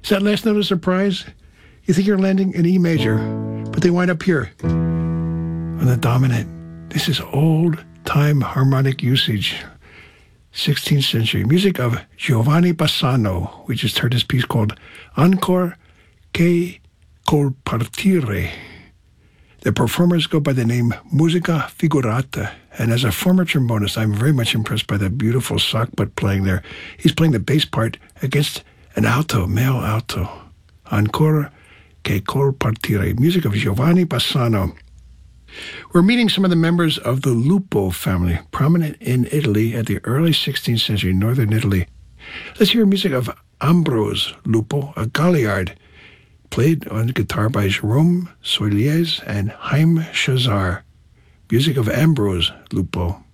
Is that last note a surprise? You think you're landing an E major, but they wind up here on the dominant. This is old-time harmonic usage, 16th century. Music of Giovanni Bassano. We just heard his piece called Ancor che col partire. The performers go by the name Musica Figurata, and as a former trombonist, I'm very much impressed by the beautiful sock butt playing there. He's playing the bass part against an alto, male alto. Ancora che col partire, music of Giovanni Bassano. We're meeting some of the members of the Lupo family, prominent in Italy at the early 16th century, northern Italy. Let's hear music of Ambrose Lupo, a Galliard, played on guitar by Jérôme Soilies and Haim Chazar. Music of Ambrose Lupo.